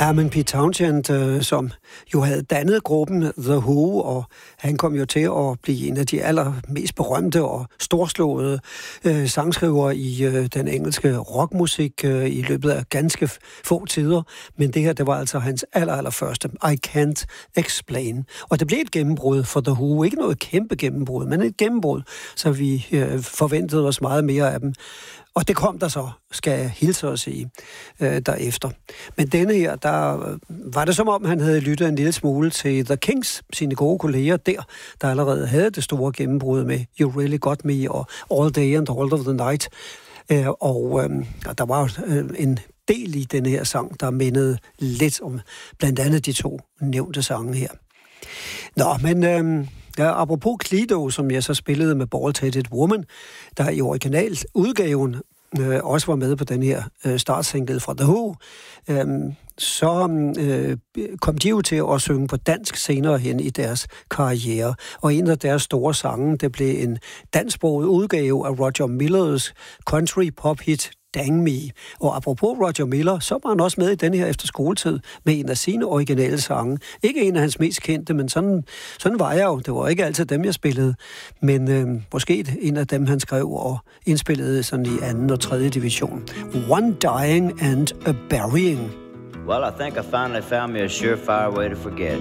Men Pete Townshend, som jo havde dannet gruppen The Who, og han kom jo til at blive en af de allermest berømte og storslåede sangskrivere i den engelske rockmusik i løbet af ganske få tider. Men det her, det var altså hans allerførste, I Can't Explain. Og det blev et gennembrud for The Who. Ikke noget kæmpe gennembrud, men et gennembrud, så vi forventede os meget mere af dem. Og det kom der så, skal jeg hilse at sige, derefter. Men denne her, der var det som om, han havde lyttet en lille smule til The Kings, sine gode kolleger der allerede havde det store gennembrud med You Really Got Me og All Day and All of the Night. Og der var en del i denne her sang, der mindede lidt om blandt andet de to nævnte sange her. Nå, men apropos Cledo, som jeg så spillede med Bald-Headed Woman, der i originaludgaven også var med på den her startsingle fra The Who, så kom de jo til at synge på dansk senere hen i deres karriere. Og en af deres store sange, det blev en dansksproget udgave af Roger Millers country pop hit Dang Me. Og apropos Roger Miller, så var han også med i den her efterskoletid med en af sine originale sange. Ikke en af hans mest kendte, men sådan var jeg jo. Det var ikke altid dem, jeg spillede. Men måske en af dem, han skrev og indspillede sådan i 2. og 3. division. One Dying and a Burying. Well, I think I finally found me a surefire way to forget.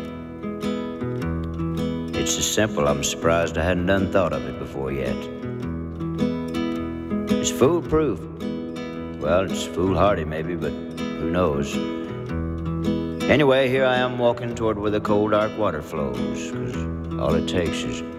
It's so simple, I'm surprised I hadn't done thought of it before yet. It's foolproof. Well, it's foolhardy maybe, but who knows? Anyway, here I am walking toward where the cold, dark water flows, 'cause all it takes is